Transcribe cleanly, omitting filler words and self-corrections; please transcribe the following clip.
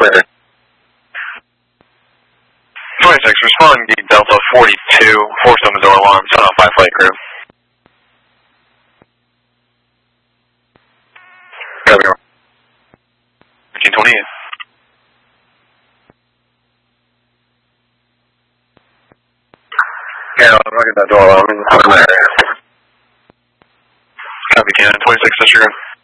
clear. 26, responding to Delta 42, 47 Zilla alarm, 705 flight crew. Copy. 1928. Yeah, I'll get that door alarm in the area. Copy, Cannon 26, disregard.